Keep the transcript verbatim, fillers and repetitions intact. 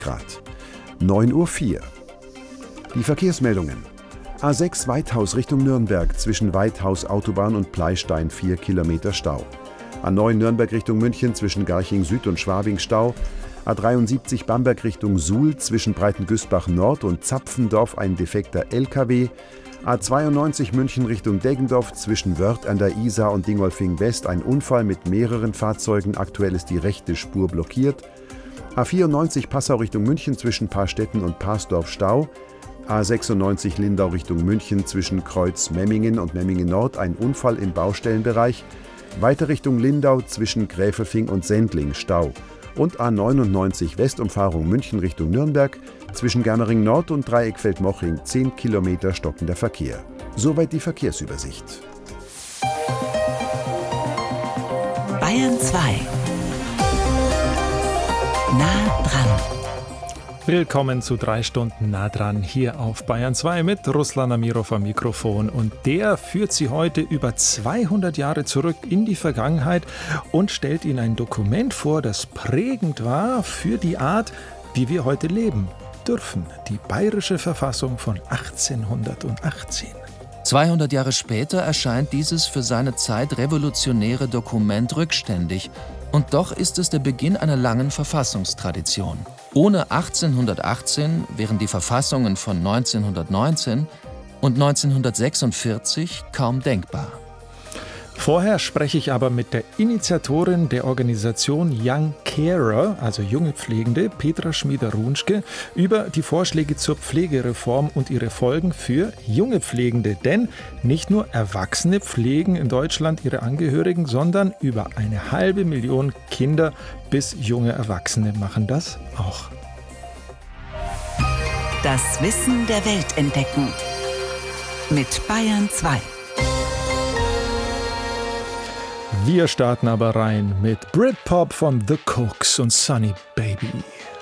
Grad. neun Uhr vier. Die Verkehrsmeldungen. A sechs Weithaus Richtung Nürnberg, zwischen Weithaus Autobahn und Pleistein vier Kilometer Stau. A neun Nürnberg Richtung München, zwischen Garching Süd und Schwabing Stau. A dreiundsiebzig Bamberg Richtung Suhl, zwischen Breitengüßbach Nord und Zapfendorf ein defekter L K W. A zweiundneunzig München Richtung Deggendorf, zwischen Wörth an der Isar und Dingolfing West ein Unfall mit mehreren Fahrzeugen. Aktuell ist die rechte Spur blockiert. A vierundneunzig Passau Richtung München, zwischen Paarstetten und Parsdorf Stau. A sechsundneunzig Lindau Richtung München, zwischen Kreuz Memmingen und Memmingen Nord ein Unfall im Baustellenbereich. Weiter Richtung Lindau, zwischen Gräfelfing und Sendling Stau. Und A neunundneunzig Westumfahrung München Richtung Nürnberg, zwischen Germering Nord und Dreieckfeld-Mochring zehn Kilometer stockender Verkehr. Soweit die Verkehrsübersicht. Bayern zwei. Nah dran. Willkommen zu drei Stunden nah dran hier auf Bayern zwei mit Ruslan Amirov am Mikrofon. Und der führt Sie heute über zweihundert Jahre zurück in die Vergangenheit und stellt Ihnen ein Dokument vor, das prägend war für die Art, wie wir heute leben dürfen. Die Bayerische Verfassung von achtzehnhundertachtzehn. zweihundert Jahre später erscheint dieses für seine Zeit revolutionäre Dokument rückständig. Und doch ist es der Beginn einer langen Verfassungstradition. Ohne achtzehnhundertachtzehn wären die Verfassungen von neunzehnhundertneunzehn und neunzehnhundertsechsundvierzig kaum denkbar. Vorher spreche ich aber mit der Initiatorin der Organisation Young Carer, also junge Pflegende, Petra Schmieder-Runschke, über die Vorschläge zur Pflegereform und ihre Folgen für junge Pflegende. Denn nicht nur Erwachsene pflegen in Deutschland ihre Angehörigen, sondern über eine halbe Million Kinder bis junge Erwachsene machen das auch. Das Wissen der Welt entdecken. Mit Bayern zwei. Wir starten aber rein mit Britpop von The Cooks und Sunny Baby.